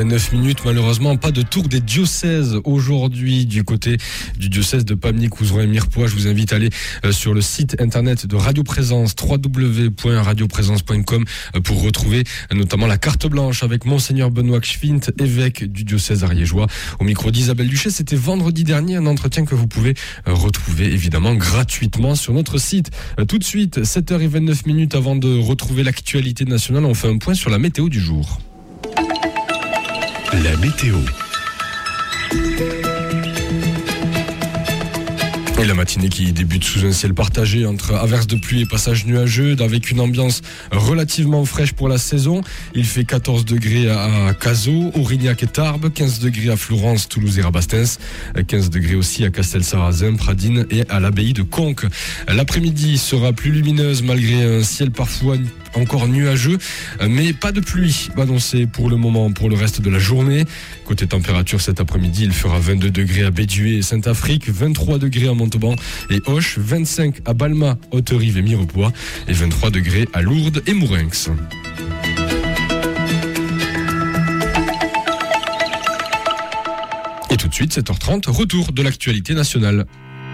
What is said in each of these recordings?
7h29, malheureusement pas de tour des diocèses aujourd'hui du côté du diocèse de Pamiers, Couserans et Mirepoix. Je vous invite à aller sur le site internet de Radio Présence, www.radioprésence.com, pour retrouver notamment la carte blanche avec Monseigneur Benoît Gschwint, évêque du diocèse ariégeois. Au micro d'Isabelle Duché, c'était vendredi dernier, un entretien que vous pouvez retrouver évidemment gratuitement sur notre site. Tout de suite, 7h29 avant de retrouver l'actualité nationale, on fait un point sur la météo du jour. La météo. Et la matinée qui débute sous un ciel partagé entre averses de pluie et passages nuageux, avec une ambiance relativement fraîche pour la saison. Il fait 14 degrés à Cazaux, Aurignac et Tarbes, 15 degrés à Florence, Toulouse et Rabastens, 15 degrés aussi à Castelsarrasin, Pradines et à l'abbaye de Conques. L'après-midi sera plus lumineuse malgré un ciel parfois encore nuageux, mais pas de pluie annoncée pour le moment, pour le reste de la journée. Côté température, cet après-midi, il fera 22 degrés à Bédué et Saint-Afrique, 23 degrés à Montauban et Auch, 25 à Balma, Haute-Rive et Mirepoix et 23 degrés à Lourdes et Mourenx. Et tout de suite, 7h30, retour de l'actualité nationale.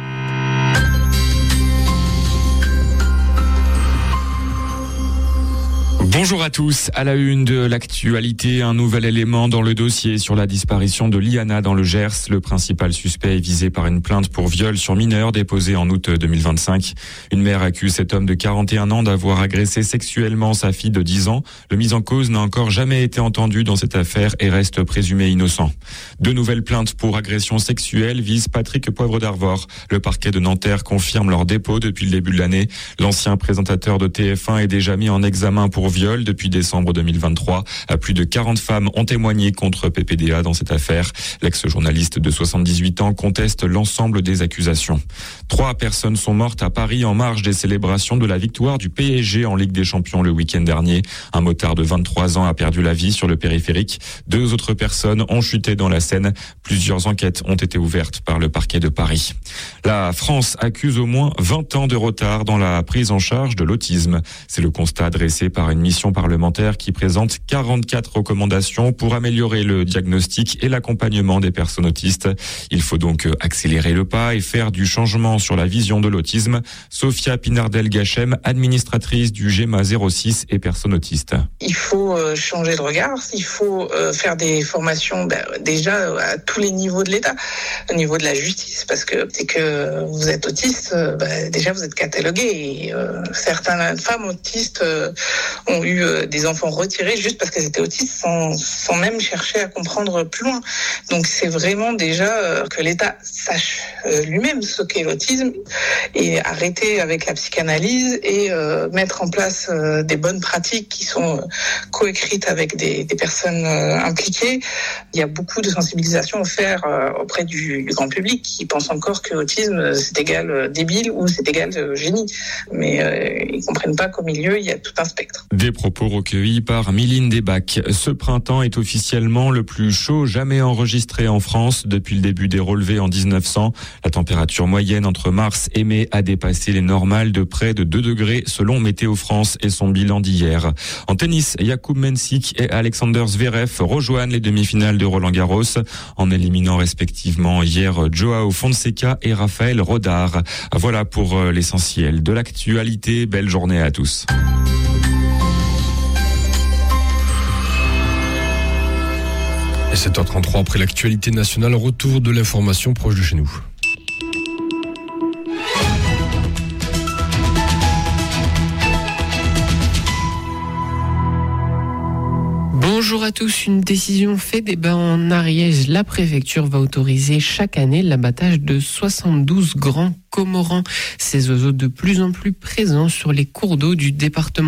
Bonjour à tous. À la une de l'actualité, un nouvel élément dans le dossier sur la disparition de Liana dans le Gers. Le principal suspect est visé par une plainte pour viol sur mineur déposée en août 2025. Une mère accuse cet homme de 41 ans d'avoir agressé sexuellement sa fille de 10 ans. Le mis en cause n'a encore jamais été entendu dans cette affaire et reste présumé innocent. Deux nouvelles plaintes pour agression sexuelle visent Patrick Poivre d'Arvor. Le parquet de Nanterre confirme leur dépôt depuis le début de l'année. L'ancien présentateur de TF1 est déjà mis en examen pour viol depuis décembre 2023. Plus de 40 femmes ont témoigné contre PPDA dans cette affaire. L'ex-journaliste de 78 ans conteste l'ensemble des accusations. 3 personnes sont mortes à Paris en marge des célébrations de la victoire du PSG en Ligue des Champions le week-end dernier. Un motard de 23 ans a perdu la vie sur le périphérique. 2 autres personnes ont chuté dans la Seine. Plusieurs enquêtes ont été ouvertes par le parquet de Paris. La France accuse au moins 20 ans de retard dans la prise en charge de l'autisme. C'est le constat dressé par une mission parlementaire qui présente 44 recommandations pour améliorer le diagnostic et l'accompagnement des personnes autistes. Il faut donc accélérer le pas et faire du changement sur la vision de l'autisme. Sophia Pinardel-Gachem, administratrice du GEMA 06 et personnes autistes. Il faut changer de regard, il faut faire des formations déjà à tous les niveaux de l'État, au niveau de la justice, parce que c'est que vous êtes autiste, déjà vous êtes catalogué et certaines femmes autistes ont eu des enfants retirés juste parce qu'elles étaient autistes sans même chercher à comprendre plus loin. Donc c'est vraiment déjà que l'État sache lui-même ce qu'est l'autisme et arrêter avec la psychanalyse et mettre en place des bonnes pratiques qui sont coécrites avec des personnes impliquées. Il y a beaucoup de sensibilisation à faire auprès du grand public qui pense encore que l'autisme c'est égal débile ou c'est égal génie. Mais ils comprennent pas qu'au milieu il y a tout un spectre. Des propos recueillis par Miline Desbacs. Ce printemps est officiellement le plus chaud jamais enregistré en France depuis le début des relevés en 1900. La température moyenne entre mars et mai a dépassé les normales de près de 2 degrés selon Météo France et son bilan d'hier. En tennis, Jakub Mensik et Alexander Zverev rejoignent les demi-finales de Roland-Garros en éliminant respectivement hier Joao Fonseca et Raphaël Rodar. Voilà pour l'essentiel de l'actualité. Belle journée à tous. Et 7h33 après l'actualité nationale, retour de l'information proche de chez nous. Bonjour à tous, une décision fait débat en Ariège. La préfecture va autoriser chaque année l'abattage de 72 grands cormorans. Ces oiseaux de plus en plus présents sur les cours d'eau du département.